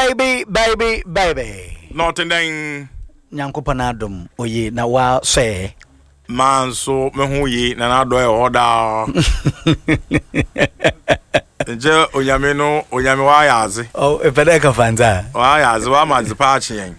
baby. Nothing then. Nyankopanadum, oye, na wa say. Man, so me who ye, na do order. Je oyameno oyamwa yazi. Oh, ifedeka fanza. Wa yazi wa mazipachi yen.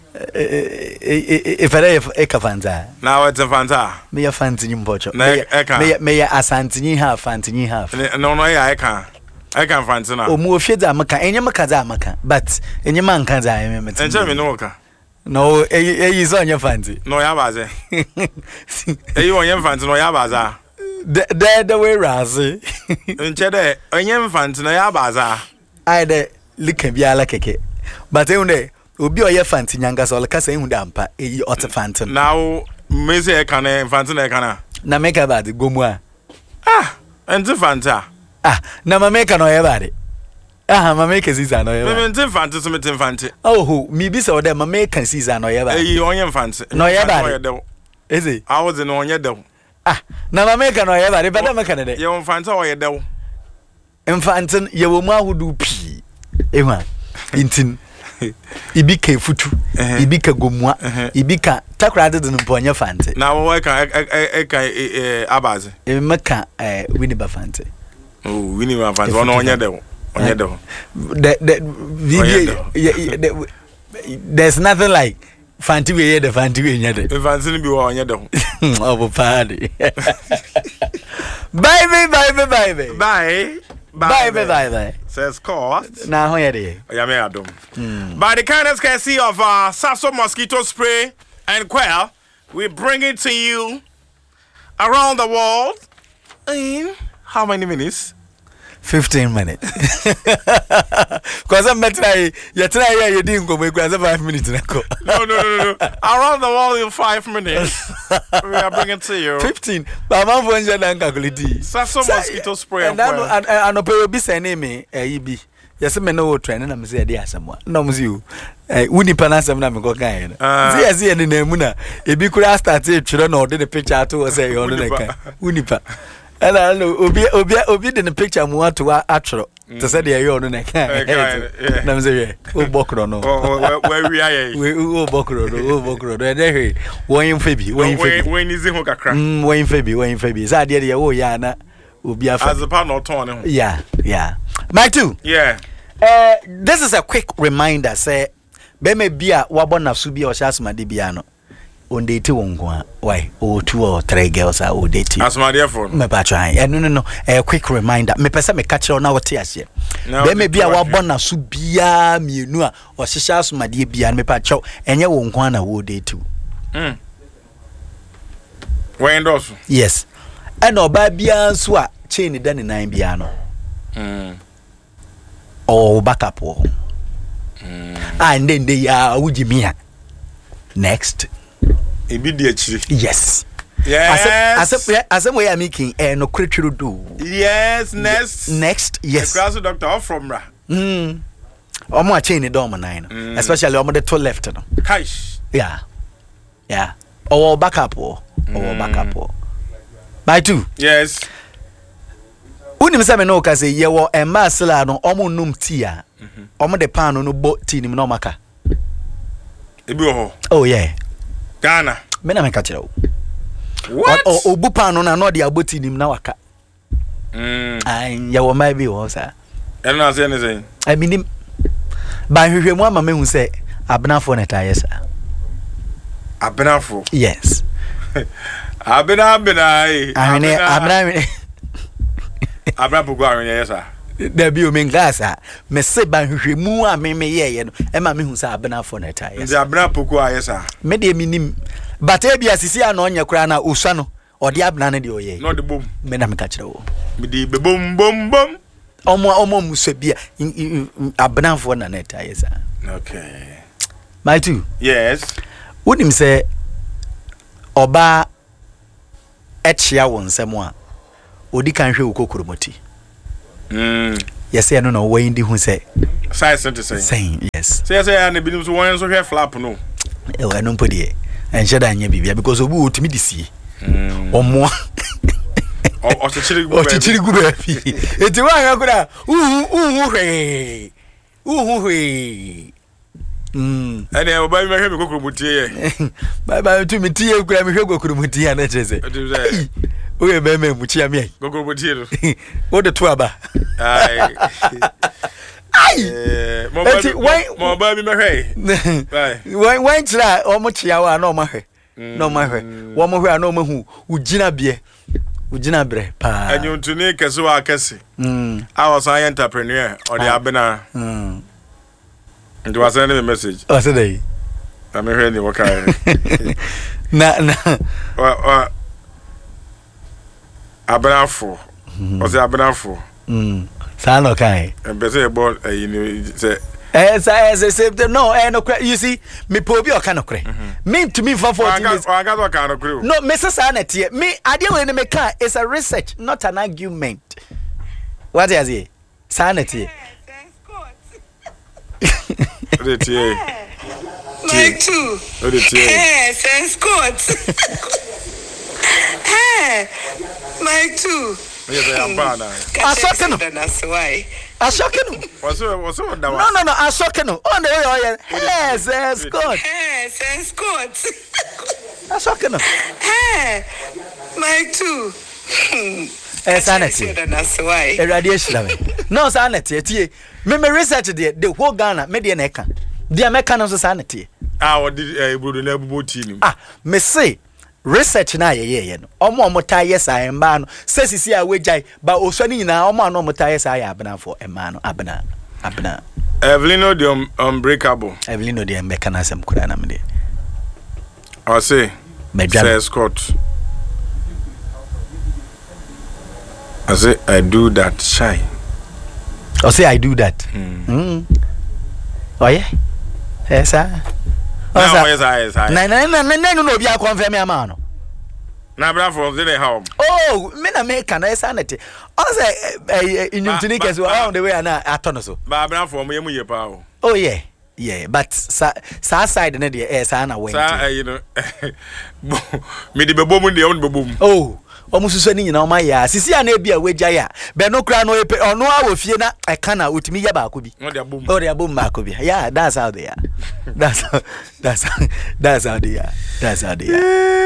Ifedeka fanza. Na wa fanza. Me ya fanti nyimbocho. Me ya asanti nyi half fanti nyi half. No ya eka. Eka fanti na. Omu ofie amaka, enye maka za amaka, but enye manka za ememeti. Enje me no ka. No, is on your fancy. No ya baze. You on your fancy no ya baza. The way razi. Enje de onye fancy no ya baza. I de lick be ala keke. But unde obi oye fancy nyanga so leka say hunde ampa eyi ot fancy. Now me say e kan e fancy na e kan na make about gomu a. Enje fancy na mameka no ye bade. Mameka season no ye. Me ntin fancy so me tin fancy. Oh, me bi say o dem mameka season no ye bade. Onye fancy. No ye bade. Is it? I was in onye dew. Na mameka no ye bade, bada meka ne de. Ye fancy o ye dew. Infantin ye wo mu ahudu pi. Ehwa. Intin. Ibika futu. Ibika gomua. Ibika takrade de mponye fancy. Na wo kan abaze. E meka Winnie Bafante. Oh, Winnie Bafante ono onye dew. There's nothing like Fanti we the Fanti we nyade. Fanti bi wa onye dew. Oh, party. Bye. Bye. Says cost. Na ho yede. Oya me adom. By the kindness courtesy of Sasso mosquito spray and quail, we bring it to you around the world in how many minutes? 15 minutes. Because I'm trying, you didn't go 5 minutes. No. Around the world in 5 minutes. We are bringing to you 15. But I'm going to calculate. Sasso mosquito spray and I know be say name EB. Yes, me no training. I'm say there someone. No, you. Uni panasa na me go kan. See any name na. Ebi kura start children or the picture to say you no kan. Unipa. And I know obi the picture mu to atro to say there you no kan. Na me say o bokro no. Where we are. We o bokro. There won febi. When is ho kakra. Won febi. Say there you ya na obi afa. As a part not turn. Yeah. Mike too. Yeah. This is a quick reminder. Say, be me bia wabona subi o shasma de bia no. On date wonko why? O 2 or 3 girls are o date. As my dear phone. Me pa try. No. A quick reminder. Me pesa me catch na what ase. Be me bia wabona subia mienu a o shasma de bia me pa chow enye wonko na o date. When does? Yes. And oba bia so a chain dan 9 bia no. Or backup and then they are Ujimia. Next. Yes. As a way I'm making no critical do. Yes, next. Yes. Class doctor off from Ra. More chain the dome 9. Especially on the 2 left. Kaish. Yeah. Or backup or backup. By 2. Yes. Unim se me no ka se ye wo emasela no omo num tia omo de pan no bo ti nim no maka ebi ho. Oh yeah, Ghana me na me ka kire wo what obu pan no na no de aboti nim na waka ye wo mai bi wo sa eno na se ne say I mean ba hwehwe mu ama me hu se abenafo na ta yesa abenafo. Yes. Abena Abrapo go awen yesa. There be o men glass me se ban hwehwe mu a me ye no e ma me hu sa abenafo na ta yesa. Ndi abrapo go ayesa. Me de minim but e bia sisi a no nya kura na osua no odi abena ne de oye. No de bom. Me na me ka kire wo. Me de bom. Omo muso bia abenafo na ta yesa. Okay. My two. Yes. Wonim se oba echia won semo a odi kan hwe ukokuromoti. Yes, I no way ndi hu say. Size to say. Saying yes. Say and binim so won so hwe flap no. E wa no mpodi e. Enche da anya bibia because obu otimi disi. Omo. O chichiri gu ba fi. Eti wa anga kura hwe. And then I'll buy me a cockroach. Bye to me, tea, grab me, go to Mutia, and it is it. We are Beme Mutia me. Go What the twabba? More baby, my hay. Why, try or much yawa, no my hair. No my hair. One more, I know who Ujina beer. Ujina bre, pa. And you to make as well, Cassie. I was an entrepreneur or the Abena. And was sending a message. Oh, today. I'm hearing you walk out. Nah. Abenafo. Was it Abenafo? San okay. And better about you know say as I say no no you see me pobi o kind of cre me to me for 14 years I got what kind of crew no Mrs. Sanity me idea when me car is a research not an argument what is it sanity Mike too. Sense court. Hey, Mike too. Yes, I am bad. That's why. I shocking. What's that? No, I shocking. On the way, yes, good. Hey, sense court. I shocking. Hey, Mike too. Sanity. That's why. Irradiation. No sanity. Me research the whole Ghana media neka. The American sanity. What did Bruno Nebutin? Me say. Research na ye no omo taye sai mba no sesisi a wejai ba oswani nyina omo no taye sai abena for ema no abena Evelino the unbreakable Evelino the mbeka na asem kura na me I say Scott I say I do that shy I say I do that oh yeah yes sir yes. No be a confirm me ama no. Na bra from the home. Oh, me na make na sanity. I say in unique around the way na atono so. Ba bra from me ye pa o. Oh yeah. Yeah, but sa side na dey sa na went. Sa you know. Me di bebom dey on bebom. Oh. Omususu ni nyina o ma ya sisi a na bia wegya ya be no kra no epe ono a wo fie na eka na otimi ya ba ko bi no dey abom oh dey abom ba ko bi yeah that's how they are that's how they are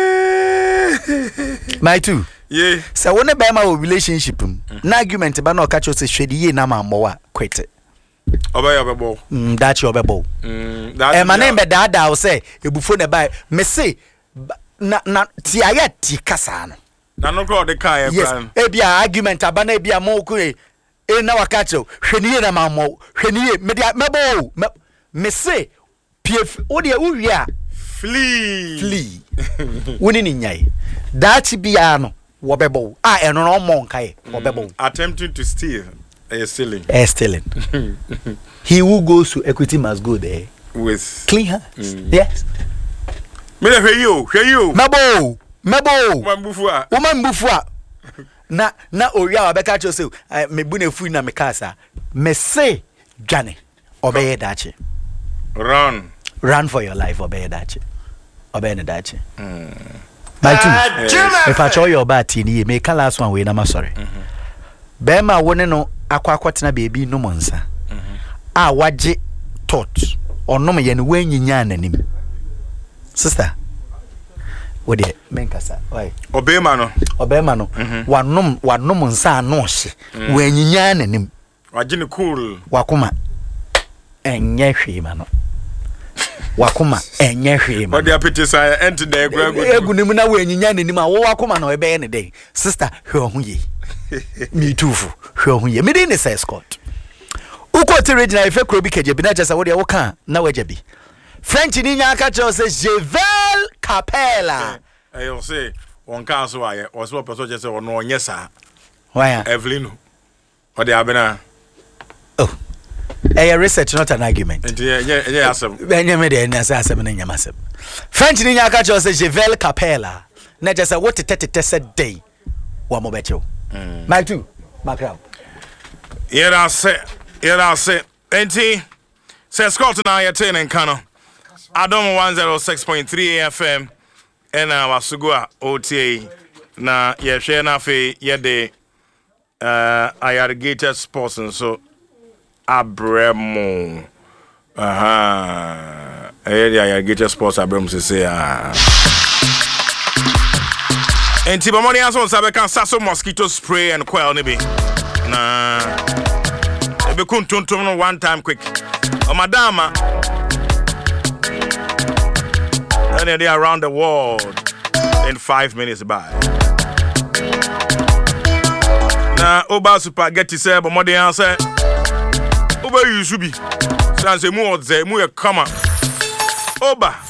my two yeah so when be ma relationship na argument ba na o ka cho se hwede ye na ma mo wa quit obebo that's your bebo e ma na be da o say ebufo na ba me say na ti aya ti kasa no na no go the car plan ebia argument abana ebia mo ku e na wakacho hweniye na mammo hweniye mebo me say pf wo de uwia flee woni ni nyai that bia no wo bebo eno no mo nkai wo bebo attempting to steal stealing he who goes to equity must go there with clean hands yes me hwe you mebo mbufu na oria wa beka cho se mebu na fu na mekasa me say dwane obeye dachi run for your life obeye dachi by two if I show your bati ni me kan last one we na masori be ma woni no akwakotena bebi no monsa a waje tot onom ye ne wanyinya nanim sister wode menkasa why obema no wanom nsa no hye wanyinya nanim waje ne cool wakoma enye hwema no wakoma enye hwema wode apete sai ent da egunim na wanyinya nanim a wo wakoma na ebe ne dey sister hwe ho ye me tufu hwe ho ye me dey ne say Scott uko te regional ife kro bi keje bi na jesa wode wo kan na wajabi French ni nya aka cho say Jevel Capella you say on kan so aye o so person je say ono onye sa why Evelyn o de abena oh research not an argument yeah asem enye me de na say asem na nyama asem French ni nya aka cho say Jevel Capella na jesa what tete say day wa mo becho my two macram yeah I say enti say Scott na ya ten en kano Adom 106.3 FM and Wasugua OTA na ye na fe ye de Irrigated Sports and so abremo I get your sports Abraham to say and Tibamoni also sabe can Sasso mosquito spray and quail nibi. Nah. Ebe kun tuntum one time quick. Oh madama. And they are around the world in 5 minutes by. Now Oba spaghetti say but modi answer. Oba you should be. Sanse mu odze mu e kama. Oba